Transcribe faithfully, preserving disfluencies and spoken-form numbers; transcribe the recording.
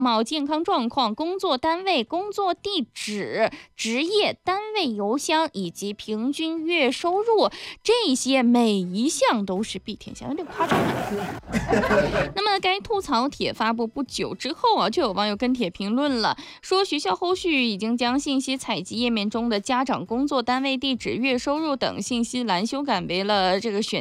貌、健康状况、工作单位、工作地址、职业、单位邮箱以及平均月收入，这些每一项都是必填项，有点夸张啊。那么该吐槽帖发布不久之后啊，就有网友跟帖评论了，说学校后续已经将信息采集页面中的家长工作单位地址、月收入等信息栏修改为了这个选